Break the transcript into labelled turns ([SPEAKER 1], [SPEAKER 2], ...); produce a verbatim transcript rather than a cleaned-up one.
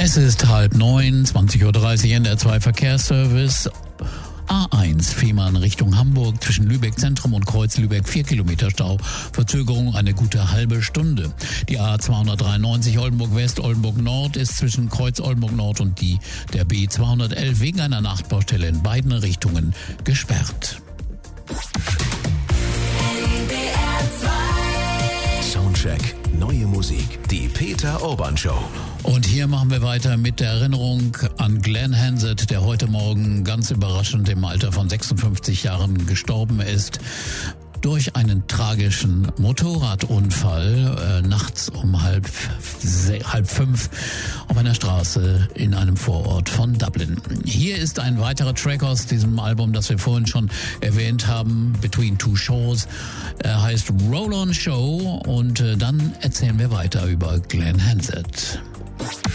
[SPEAKER 1] Es ist halb neun, zwanzig Uhr dreißig, N D R zwei Verkehrsservice. A eins Fehmarn Richtung Hamburg, zwischen Lübeck Zentrum und Kreuz Lübeck vier Kilometer Stau, Verzögerung eine gute halbe Stunde. Die A zweihundertdreiundneunzig Oldenburg West, Oldenburg Nord ist zwischen Kreuz Oldenburg Nord und die der B zweihundertelf wegen einer Nachtbaustelle in beiden Richtungen gesperrt.
[SPEAKER 2] Soundcheck, neue Musik, die Peter Urban Show.
[SPEAKER 1] Und hier machen wir weiter mit der Erinnerung an Glenn Hansard, der heute Morgen ganz überraschend im Alter von sechsundfünfzig Jahren gestorben ist durch einen tragischen Motorradunfall äh, nachts um halb, halb fünf auf einer Straße in einem Vorort von Dublin. Hier ist ein weiterer Track aus diesem Album, das wir vorhin schon erwähnt haben, Between Two Shores. Er heißt Roll On Show und äh, dann erzählen wir weiter über Glenn Hansard.